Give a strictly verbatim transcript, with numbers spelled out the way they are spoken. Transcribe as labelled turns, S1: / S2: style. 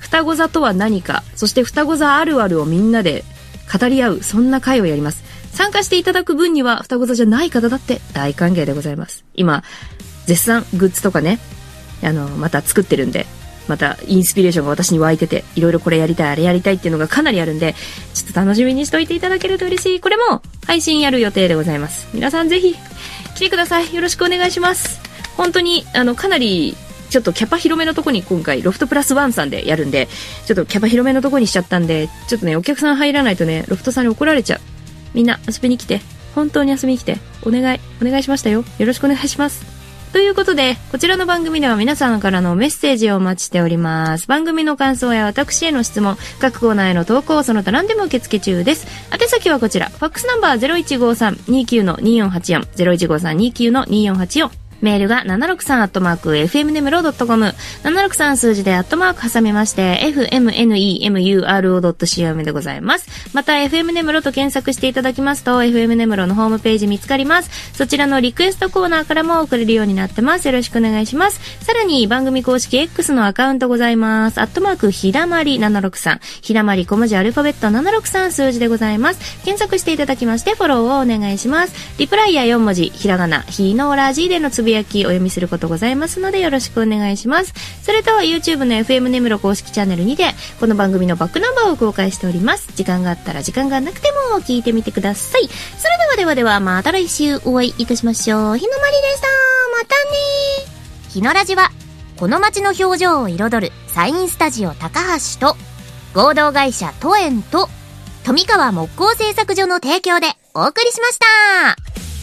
S1: 双子座とは何か、そして双子座あるあるをみんなで語り合う、そんな会をやります。参加していただく分には双子座じゃない方だって大歓迎でございます。今絶賛グッズとかね、あのまた作ってるんで、またインスピレーションが私に湧いてて、いろいろこれやりたいあれやりたいっていうのがかなりあるんで、ちょっと楽しみにしといていただけると嬉しい。これも配信やる予定でございます。皆さんぜひ来てください。よろしくお願いします。本当にあのかなりちょっとキャパ広めのとこに今回ロフトプラスワンさんでやるんで、ちょっとキャパ広めのとこにしちゃったんで、ちょっとねお客さん入らないとねロフトさんに怒られちゃう。みんな遊びに来て、本当に遊びに来て、お願いお願いしましたよ。よろしくお願いします。ということで、こちらの番組では皆さんからのメッセージをお待ちしております。番組の感想や私への質問、各コーナーへの投稿、その他何でも受付中です。宛先はこちら、ファックスナンバー ゼロいちごさん にきゅう によんはちよん ゼロいちごさん にきゅう によんはちよん、メールがななろくさんアットマーク エフエムネムロードットコム、ななろくさん数字でアットマーク挟みまして エフエムエヌイーエムユーアールオードットコム でございます。また エフエム ネムロと検索していただきますと エフエム ネムロのホームページ見つかります。そちらのリクエストコーナーからも送れるようになってます。よろしくお願いします。さらに番組公式 X のアカウントございます。アットマークひだまりななろくさん、ひだまり小文字アルファベットななろくさん数字でございます。検索していただきましてフォローをお願いします。リプライやよん文字ひらがなひのラジでのつぶやきお読みすることございますのでよろしくお願いします。それと YouTube の エフエム ネムロ公式チャンネルにてこの番組のバックナンバーを公開しております。時間があったら時間がなくても聞いてみてください。それではではではまた来週お会いいたしましょう。ひのまりでした。またね。ひのラジはこの街の表情を彩るサインスタジオ高橋と合同会社トエンと富川木工製作所の提供でお送りしました。